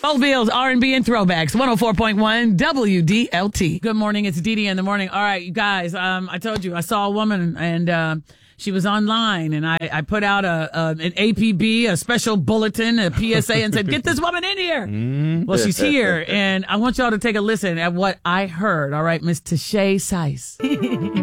Old Bills, R&B, and throwbacks. 104.1 WDLT. Good morning. It's Dee Dee in the morning. All right, you guys. I told you I saw a woman and she was online, and I put out an APB, a special bulletin, a PSA, and said, "Get this woman in here." Well, she's here, and I want y'all to take a listen at what I heard. All right, Miss Tashay Sice.